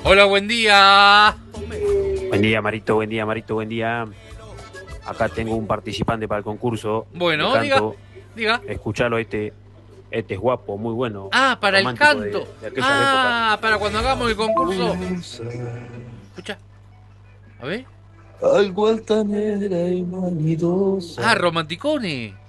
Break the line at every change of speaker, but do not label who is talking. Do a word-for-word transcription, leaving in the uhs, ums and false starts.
Hola, buen día.
Buen día, Marito, buen día, Marito, buen día. Acá tengo un participante para el concurso de
Bueno, diga,
canto.
diga.
Escuchalo, este, este es guapo, muy bueno,
Ah, para el
romántico
canto.
de, de aquellas épocas.
Ah, para cuando hagamos el concurso. Escucha, a ver.
Algo altanera y
Ah,
vanidosa.
romanticones.